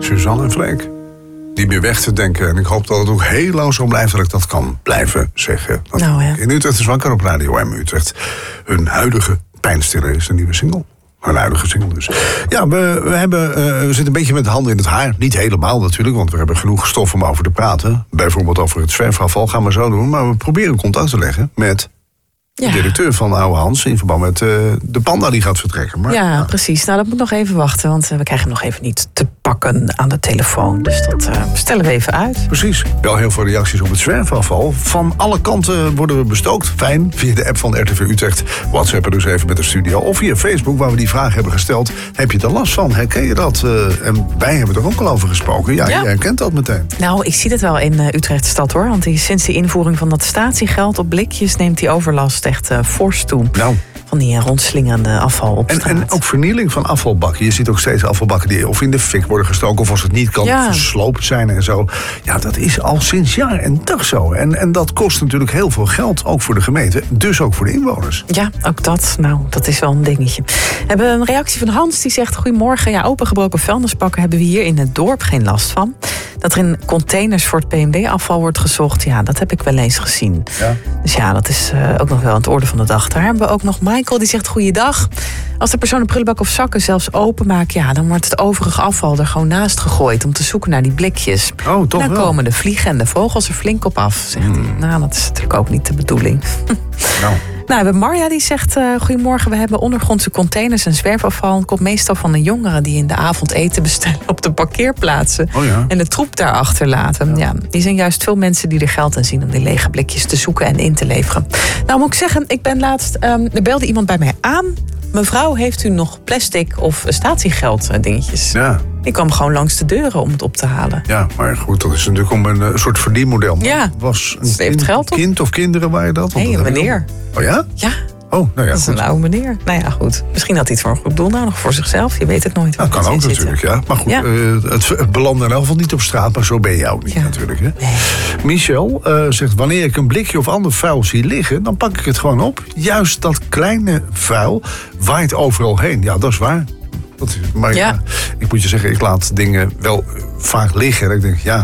Suzanne en Freek. Niet meer weg te denken. En ik hoop dat het ook heel lang zo blijft dat ik dat kan blijven zeggen. In Utrecht is wakker op Radio M Utrecht. Hun huidige pijnstiller is de nieuwe single. Een huidige single dus. Ja, we zitten een beetje met de handen in het haar. Niet helemaal natuurlijk, want we hebben genoeg stof om over te praten. Bijvoorbeeld over het zwerfafval gaan we zo doen. Maar we proberen contact te leggen met de directeur van Oude Hans in verband met de panda die gaat vertrekken. Maar, precies. Nou, dat moet nog even wachten, want we krijgen hem nog even niet te pakken aan de telefoon. Dus dat stellen we even uit. Precies. Wel heel veel reacties op het zwerfafval. Van alle kanten worden we bestookt. Fijn, via de app van RTV Utrecht. WhatsAppen dus even met de studio. Of via Facebook, waar we die vraag hebben gesteld. Heb je er last van? Herken je dat? En wij hebben er ook al over gesproken. Ja, je herkent dat meteen. Nou, ik zie het wel in Utrecht stad hoor. Want sinds de invoering van dat statiegeld op blikjes neemt die overlast echt fors toe. Nou. Van die rondslingerende afval op straat. En ook vernieling van afvalbakken. Je ziet ook steeds afvalbakken die of in de fik worden gestoken, of als het niet kan, gesloopt zijn en zo. Ja, dat is al sinds jaar en dag zo. En dat kost natuurlijk heel veel geld, ook voor de gemeente. Dus ook voor de inwoners. Ja, ook dat. Nou, dat is wel een dingetje. We hebben een reactie van Hans, die zegt: goedemorgen, ja, opengebroken vuilnisbakken hebben we hier in het dorp geen last van. Dat er in containers voor het PMD-afval wordt gezocht, ja, dat heb ik wel eens gezien. Ja. Dus ja, dat is ook nog wel aan het orde van de dag. Daar hebben we ook nog Michael, die zegt: goeiedag. Als de persoon een prullenbak of zakken zelfs openmaakt, ja, dan wordt het overige afval er gewoon naast gegooid om te zoeken naar die blikjes. Oh, toch en dan wel. komen de vliegen en de vogels er flink op af, zegt hij. Nou, dat is natuurlijk ook niet de bedoeling. Nou, we hebben Marja, die zegt: goedemorgen, we hebben ondergrondse containers en zwerfafval. Het komt meestal van de jongeren die in de avond eten bestellen op de parkeerplaatsen. Oh ja. En de troep daar achterlaten. Ja, die zijn juist veel mensen die er geld in zien om die lege blikjes te zoeken en in te leveren. Nou, moet ik zeggen, ik ben laatst, er belde iemand bij mij aan. Mevrouw, heeft u nog plastic of statiegeld dingetjes? Ja. Ik kwam gewoon langs de deuren om het op te halen. Ja, maar goed, dat is natuurlijk om een soort verdienmodel. Ja, Was het heeft geld op. Kind of kinderen waar je dat? Nee, een meneer. Oh ja? Ja. Oh, nou ja, dat is een oude meneer. Nou ja, goed. Misschien had hij het voor een goed doel nodig, voor zichzelf. Je weet het nooit. Dat kan ook natuurlijk, ja. Maar goed, het belandt in elk geval niet op straat, maar zo ben je ook niet natuurlijk. Hè? Nee. Michel zegt: wanneer ik een blikje of ander vuil zie liggen, dan pak ik het gewoon op. Juist dat kleine vuil waait overal heen. Ja, dat is waar. Maar ja, ik moet je zeggen, ik laat dingen wel vaak liggen. En ik denk,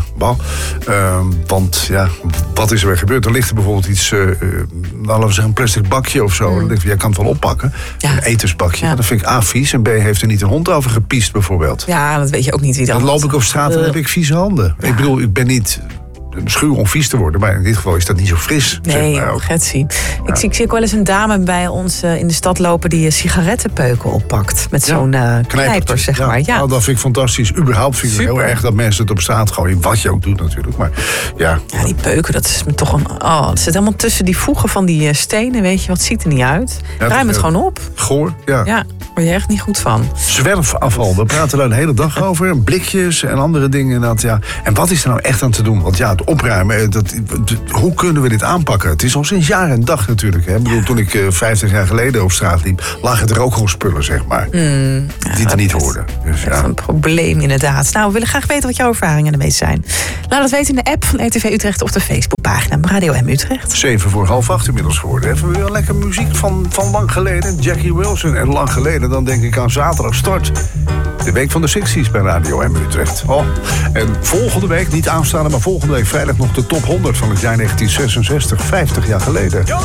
want ja, wat is er weer gebeurd? Er ligt er bijvoorbeeld iets, laten we zeggen, een plastic bakje of zo. Dan denk ik, jij kan het wel oppakken. Een etensbakje. Ja. Dat vind ik A, vies. En B, heeft er niet een hond over gepiest bijvoorbeeld. Ja, dat weet je ook niet wie dat Dan loop ik op straat en heb ik vieze handen. Ja. Ik bedoel, ik ben niet schuw om vies te worden, maar in dit geval is dat niet zo fris. Nee, Getsie. Ik zie ook wel eens een dame bij ons in de stad lopen die sigarettenpeuken oppakt. Met zo'n knijper, zeg maar. Ja. Nou, dat vind ik fantastisch. Überhaupt vind ik het heel erg dat mensen het op straat gooien. Wat je ook doet natuurlijk. Maar ja. Ja, die peuken, dat is me toch een... Oh, het zit helemaal tussen die voegen van die stenen, weet je. Wat ziet er niet uit. Ruim het gewoon op. Goor, ja. Ja, word je echt niet goed van. Zwerfafval, daar praten we de hele dag over. Blikjes en andere dingen. En wat is er nou echt aan te doen? Want ja, het opruimen, hoe kunnen we dit aanpakken? Het is al sinds jaar en dag natuurlijk. Hè? Ik bedoel, toen ik 50 jaar geleden op straat liep, lagen er ook gewoon spullen, zeg maar. Die er niet hoorden. Dus, dat is een probleem inderdaad. Nou, we willen graag weten wat jouw ervaringen ermee zijn. Laat het weten in de app van RTV Utrecht of de Facebookpagina Radio M Utrecht. 7:45 inmiddels geworden. Even weer lekker muziek van lang geleden. Jackie Wilson. En lang geleden, dan denk ik aan zaterdag start. De week van de 60's bij Radio M Utrecht. Oh. En volgende week, niet aanstaande, maar volgende week vrijdag nog de top 100 van het jaar 1966, 50 jaar geleden.